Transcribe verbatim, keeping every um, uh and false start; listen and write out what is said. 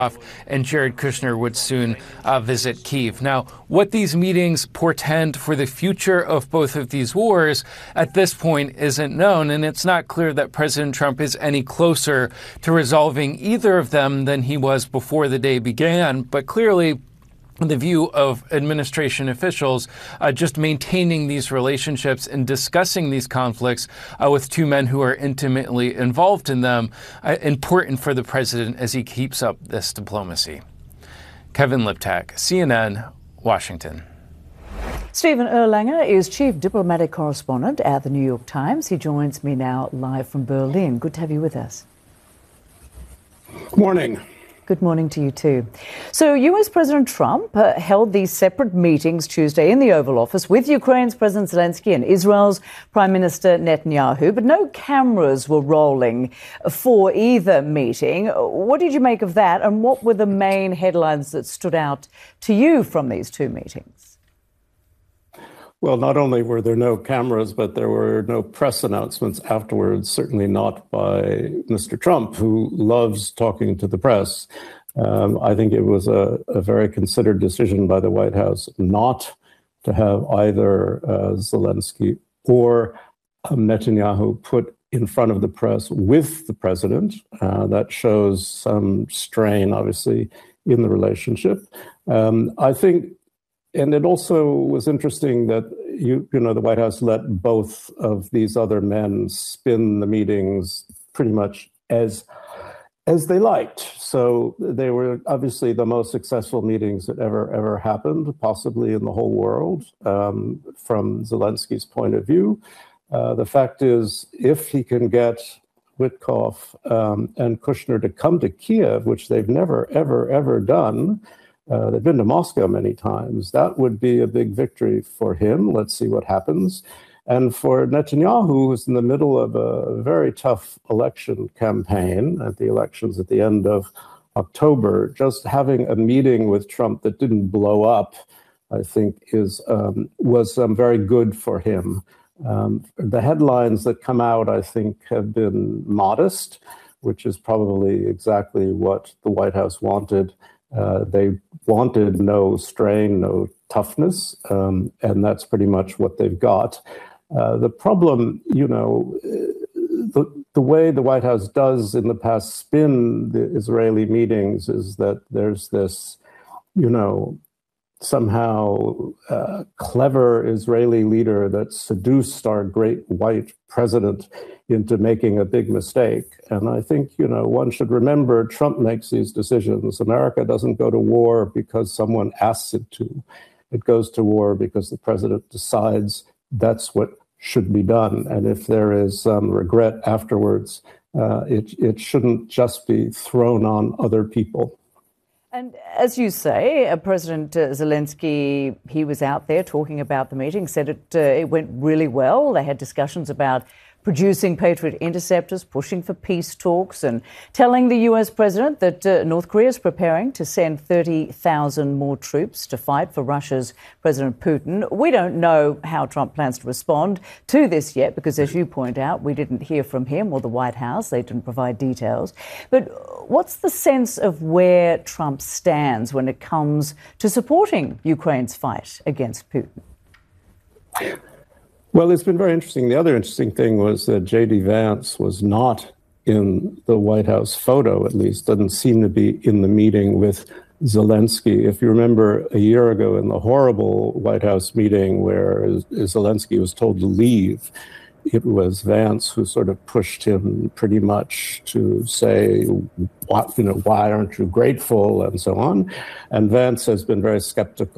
and Jared Kushner would soon uh, visit Kyiv. Now, what these meetings portend for the future of both of these wars at this point isn't known, and it's not clear that President Trump is any closer to resolving either of them than he was before the day began. But clearly, the view of administration officials, uh, just maintaining these relationships and discussing these conflicts uh, with two men who are intimately involved in them, uh, important for the president as he keeps up this diplomacy. Kevin Liptak, C N N, Washington. Stephen Erlanger is chief diplomatic correspondent at the New York Times. He joins me now live from Berlin. Good to have you with us. Good morning. Good morning to you too. So U S President Trump uh, held these separate meetings Tuesday in the Oval Office with Ukraine's President Zelensky and Israel's Prime Minister Netanyahu, but no cameras were rolling for either meeting. What did you make of that, and what were the main headlines that stood out to you from these two meetings? Well, not only were there no cameras, but there were no press announcements afterwards, certainly not by Mister Trump, who loves talking to the press. Um, I think it was a, a very considered decision by the White House not to have either uh, Zelensky or um, Netanyahu put in front of the press with the president. Uh, that shows some strain, obviously, in the relationship. Um, I think And it also was interesting that, you, you know, the White House let both of these other men spin the meetings pretty much as, as they liked. So they were obviously the most successful meetings that ever, ever happened, possibly in the whole world, um, from Zelensky's point of view. Uh, the fact is, if he can get Witkoff um, and Kushner to come to Kiev, which they've never, ever, ever done, Uh, they've been to Moscow many times. That would be a big victory for him. Let's see what happens. And for Netanyahu, who's in the middle of a very tough election campaign at the elections at the end of October, just having a meeting with Trump that didn't blow up, I think, is um, was um, very good for him. Um, the headlines that come out, I think, have been modest, which is probably exactly what the White House wanted. Uh, they wanted no strain, no toughness, um, and that's pretty much what they've got. Uh, the problem, you know, the, the way the White House does in the past spin the Israeli meetings is that there's this, you know, somehow uh, clever Israeli leader that seduced our great white president into making a big mistake. And I think, you know, one should remember Trump makes these decisions. America doesn't go to war because someone asks it to. It goes to war because the president decides that's what should be done. And if there is some regret afterwards, uh, it, it shouldn't just be thrown on other people. And as you say, uh, President uh, Zelensky, he was out there talking about the meeting, said it, uh, it went really well. They had discussions about producing Patriot interceptors, pushing for peace talks, and telling the U S president that uh, North Korea is preparing to send thirty thousand more troops to fight for Russia's President Putin. We don't know how Trump plans to respond to this yet, because, as you point out, we didn't hear from him or the White House. They didn't provide details. But what's the sense of where Trump stands when it comes to supporting Ukraine's fight against Putin? Well, it's been very interesting. The other interesting thing was that J D Vance was not in the White House photo, at least, doesn't seem to be in the meeting with Zelensky. If you remember a year ago in the horrible White House meeting where Zelensky was told to leave, it was Vance who sort of pushed him pretty much to say, what, you know, why aren't you grateful, and so on. And Vance has been very skeptical